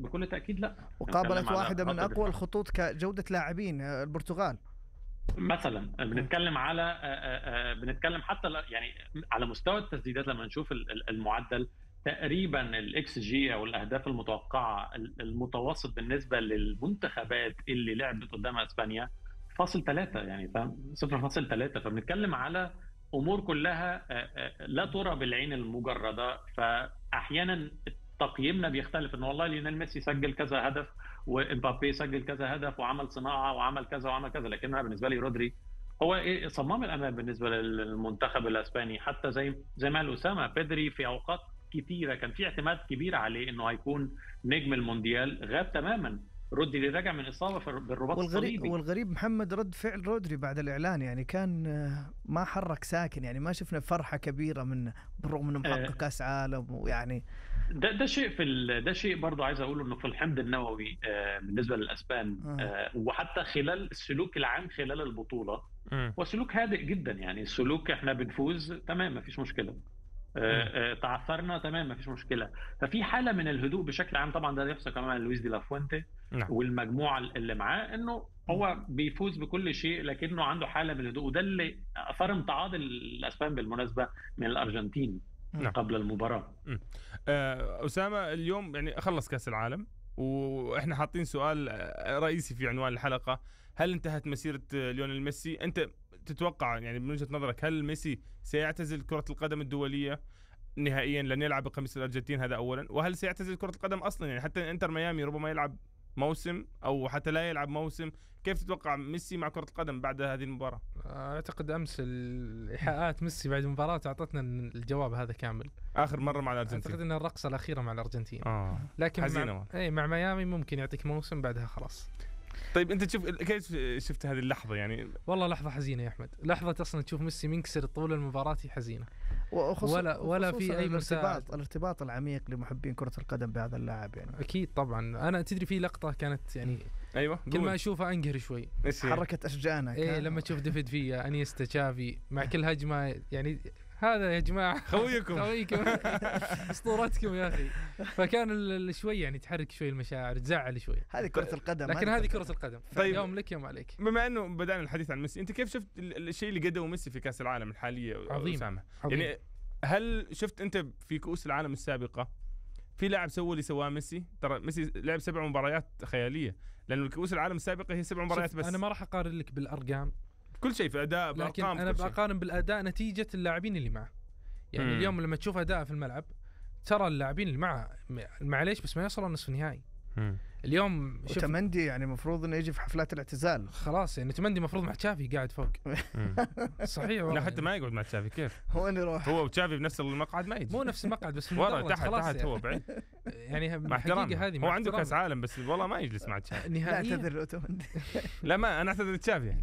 بكل تأكيد لا. وقابلت واحدة من أقوى الخطوط كجودة لاعبين، البرتغال مثلا. بنتكلم حتى يعني على مستوى التسديدات. لما نشوف المعدل تقريبا الاكس جي او الاهداف المتوقعه المتوسط بالنسبه للمنتخبات اللي لعبت قدام اسبانيا 0.3، يعني فاهم، 0.3. فبنتكلم على امور كلها لا ترى بالعين المجرده. فاحيانا تقييمنا بيختلف، ان والله ليونيل ميسي سجل كذا هدف وامبابي سجل كذا هدف وعمل صناعه وعمل كذا وعمل كذا، لكن انا بالنسبه لي رودري هو صمام الامان بالنسبه للمنتخب الاسباني. حتى زي ما قال اسامه، بيدري في اوقات كثيره كان في اعتماد كبير عليه انه هيكون نجم المونديال، غاب تماما. رودري راجع من اصابه بالرباط الصليبي. والغريب محمد رد فعل رودري بعد الاعلان، يعني كان ما حرك ساكن، يعني ما شفنا فرحه كبيره من بالرغم انه محقق كاس عالم. ويعني ده شيء برضه عايز اقوله، انه في الحمض النووي بالنسبه للاسبان وحتى خلال السلوك العام خلال البطوله وسلوك هادئ جدا. يعني السلوك احنا بنفوز تمام ما فيش مشكله، تعثرنا تمام ما فيش مشكله. ففي حاله من الهدوء بشكل عام. طبعا ده يحصل كمان لويس دي لافوينتي والمجموعه اللي معاه، انه هو بيفوز بكل شيء لكنه عنده حاله من الهدوء. وده اللي اثار امتعاض الاسبان بالمناسبه من الارجنتين قبل المباراه. اسامه، اليوم يعني خلص كاس العالم واحنا حاطين سؤال رئيسي في عنوان الحلقه: هل انتهت مسيره ليونيل ميسي؟ انت تتوقع يعني من وجهة نظرك هل ميسي سيعتزل كرة القدم الدولية نهائيا لن يلعب بقميص الأرجنتين؟ هذا أولا. وهل سيعتزل كرة القدم أصلا؟ يعني حتى انتر ميامي ربما يلعب موسم أو حتى لا يلعب موسم. كيف تتوقع ميسي مع كرة القدم بعد هذه المباراة؟ أعتقد أمس الإيحاءات ميسي بعد المباراة أعطتنا الجواب هذا كامل. آخر مرة مع الأرجنتين أعتقد أن الرقصة الأخيرة مع الأرجنتين. لكن مع ميامي ممكن يعطيك موسم بعدها خلاص. طيب انت كيف شفت هذه اللحظه؟ يعني والله لحظه حزينه يا احمد، لحظه اصلا تشوف ميسي منكسر طول المباراه حزينه، ولا في اي الارتباط العميق لمحبين كره القدم بهذا اللاعب. يعني اكيد طبعا. انا تدري في لقطه كانت يعني ايوه كل ما اشوفها انقهر شوي، حركه اشجانك. لما تشوف ديفيد فيا، انيستا، تشافي مع كل هجمه، يعني هذا يا جماعه خويكم اسطورتكم يا اخي. فكان شوي يعني تحرك شوي المشاعر، تزعل شوي. هذه كرة القدم، لكن هذه كرة القدم. طيب يوم لك يوم عليك. بما انه بدأنا الحديث عن ميسي، انت كيف شفت الشيء اللي قدمه ميسي في كأس العالم الحالية؟ عظيم. يعني هل شفت انت في كؤوس العالم السابقة في لاعب سوى اللي سواه ميسي؟ ترى ميسي لعب 7 مباريات خيالية، لأنه كؤوس العالم السابقة هي 7 مباريات بس. انا ما راح اقارن لك بالارقام، كل شيء في اداء، لكن انا بقارن بالاداء نتيجة اللاعبين اللي معه. يعني اليوم لما تشوف أداء في الملعب ترى اللاعبين اللي معه معليش بس ما يوصلوا نصف النهائي. اليوم وتمندي يعني مفروض انه يجي في حفلات الاعتزال خلاص. يعني تمندي مفروض مع تشافي قاعد فوق. صحيح. لا حتى ما يقعد مع تشافي. كيف هو يروح هو وتشافي بنفس المقعد؟ ما يجي، مو نفس المقعد بس ورا تحت يعني. هو بعيد. يعني مع الحقيقة هذه هو عنده كاس عالم بس والله ما يجلس مع تشافي نهائيا. لا اعتذر تمندي. لا ما انا اعتذر تشافي.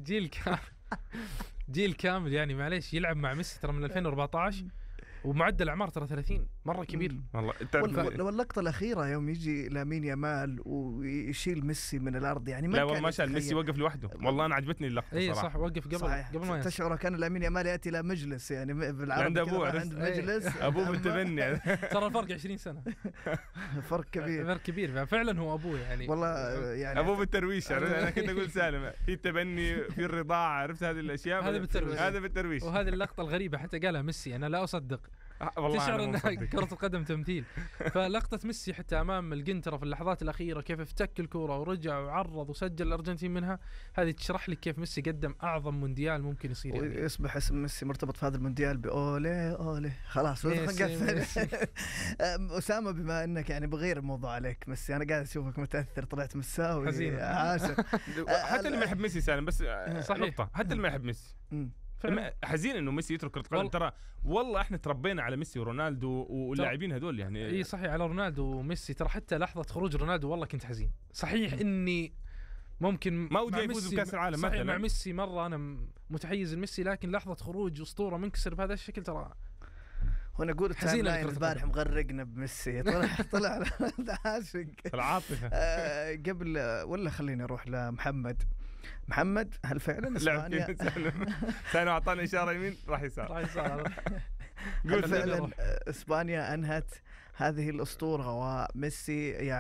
جيل كامل يعني معليش يلعب مع ميسي ترى من 2014 ومعدل اعمار ترى 30 مره كبير والله. واللقطه الاخيره يوم يجي لامين يامال ويشيل ميسي من الارض، يعني لا والله ما شاء ميسي وقف لوحده. والله انا عجبتني اللقطه صراحه. صح وقف قبل ما تشعر كان لامين يامال ياتي الى مجلس، يعني بالعربي عند ابوه عند مجلس ابوه بالتبني يعني. ترى الفرق 20 سنه فرق كبير فعلا. هو ابوه يعني والله يعني ابوه بالترويش. انا كنت اقول سالم في التبني في الرضاعه، عرفت هذه الاشياء. هذا بالترويش. وهذه اللقطه الغريبه حتى قالها ميسي انا لا اصدق. تشعر ان كرة القدم تمثيل. فلقطة ميسي حتى امام الجنترة في اللحظات الاخيرة كيف افتك الكرة ورجع وعرض وسجل الارجنتين منها، هذه تشرح لك كيف ميسي قدم اعظم مونديال ممكن يصير. يعني يصبح اسم ميسي مرتبط في هذا المونديال باولي خلاص. اسامة بما انك يعني بغير الموضوع عليك ميسي، انا قاعد اشوفك متاثر، طلعت مساوي حتى اللي ما يحب ميسي سالم بس نقطة، حتى اللي ما يحب ميسي حزين انه ميسي يترك كرة القدم. ترى والله احنا تربينا على ميسي ورونالدو واللاعبين هذول يعني. اي صحيح على رونالدو وميسي. ترى حتى لحظة خروج رونالدو والله كنت حزين. صحيح اني ممكن ما ودي يفوز بكاس العالم مثلا مع ميسي مرة انا متحيز لميسي، لكن لحظة خروج اسطورة منكسر بهذا الشكل ترى. وانا اقول التايم لاين البارح مغرقنا بميسي. طلع عاشق العاطفة. قبل ولا خليني اروح لمحمد. هل فعلا اسبانيا ثاني اعطاني اشاره يمين راح يسار قول فعلا اسبانيا انهت هذه الاسطوره وميسي يعني